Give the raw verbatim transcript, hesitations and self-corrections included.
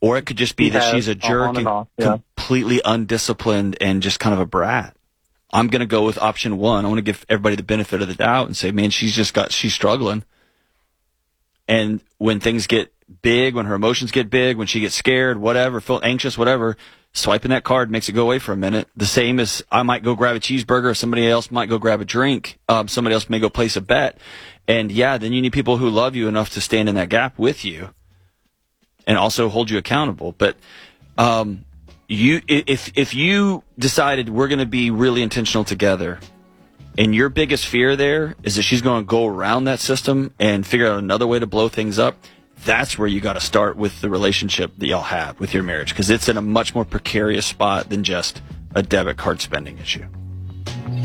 Or it could just be He that has, she's a on jerk and and off, yeah. completely undisciplined and just kind of a brat. I'm going to go with option one. I want to give everybody the benefit of the doubt and say, man, she's just got, she's struggling. And when things get big, when her emotions get big, when she gets scared, whatever, feel anxious, whatever, swiping that card makes it go away for a minute. The same as I might go grab a cheeseburger, or somebody else might go grab a drink. Um, somebody else may go place a bet. And yeah, then you need people who love you enough to stand in that gap with you and also hold you accountable. But, um, you, if, if you decided we're going to be really intentional together, and your biggest fear there is that she's going to go around that system and figure out another way to blow things up, that's where you got to start with the relationship that y'all have with your marriage, because it's in a much more precarious spot than just a debit card spending issue.